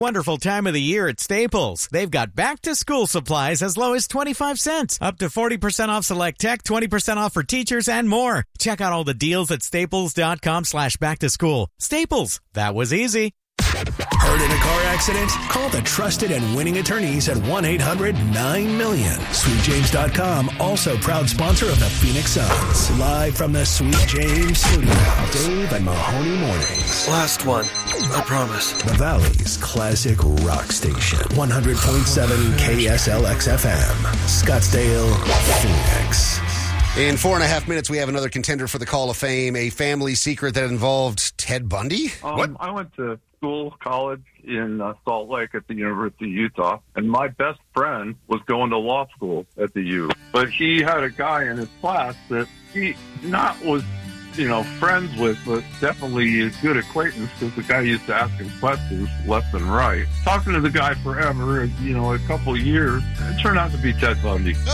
Wonderful time of the year at Staples. They've got back-to-school supplies as low as 25 cents. Up to 40% off select tech, 20% off for teachers, and more. Check out all the deals at staples.com/back-to-school. Staples. That was easy. Hurt in a car accident? Call the trusted and winning attorneys at 1-800-9-MILLION. SweetJames.com, also proud sponsor of the Phoenix Suns. Live from the Sweet James studio, Dave and Mahoney Mornings. Last one, I promise. The Valley's classic rock station. 100.7 KSLX-FM. Scottsdale, Phoenix. In 4.5 minutes, we have another contender for the Call of Fame, a family secret that involved Ted Bundy. What? I went to college in Salt Lake at the University of Utah, and my best friend was going to law school at the U. But he had a guy in his class that he was friends with, but definitely a good acquaintance because the guy used to ask him questions left and right. Talking to the guy forever, a couple of years, it turned out to be Ted Bundy.